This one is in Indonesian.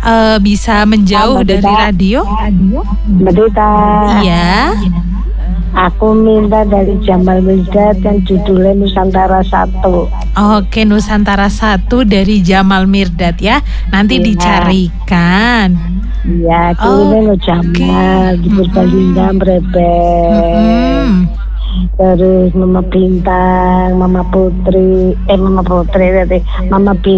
bisa menjauh dari radio? Mbak Dita. Iya. Aku minta dari Jamal Mirdad yang judulnya Nusantara 1. Oke, Nusantara 1 dari Jamal Mirdad ya. Nanti dicarikan. Iya, ini lo Jamal di Purbalingga Brebes. Terus Mama Bintang, Mama Putri, Mama Bintang